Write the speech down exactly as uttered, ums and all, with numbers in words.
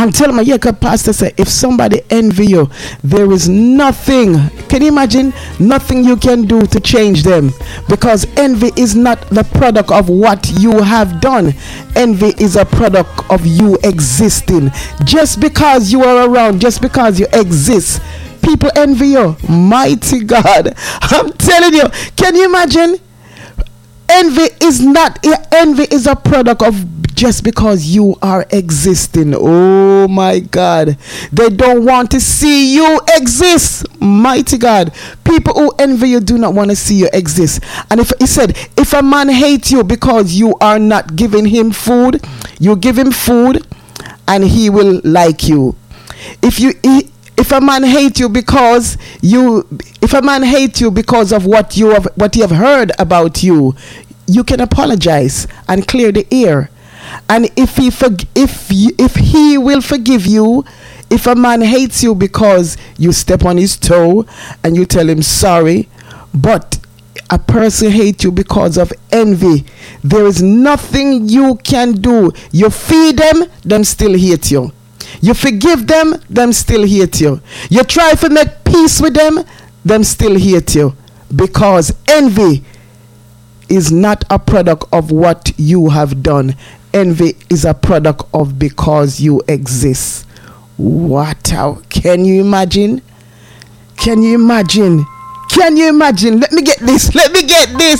And tell me, yeah, God, Pastor said, if somebody envy you, there is nothing. Can you imagine? Nothing you can do to change them, because envy is not the product of what you have done. Envy is a product of you existing. Just because you are around, just because you exist, people envy you. Mighty God, I'm telling you. Can you imagine? Envy is not. Envy is a product of just because you are existing. Oh my God. They don't want to see you exist. Mighty God. People who envy you do not want to see you exist. And if he said, if a man hates you because you are not giving him food, you give him food and he will like you. If you he, if a man hates you because you if a man hates you because of what you have what he have heard about you, you can apologize and clear the air. And if he forg- if you, if he will forgive you, if a man hates you because you step on his toe and you tell him sorry, but a person hates you because of envy, there is nothing you can do. You feed them, them still hate you. You forgive them, them still hate you. You try to make peace with them, them still hate you. Because envy is not a product of what you have done. Envy is a product of because you exist. What? How can you imagine? Can you imagine? Can you imagine? Let me get this. Let me get this.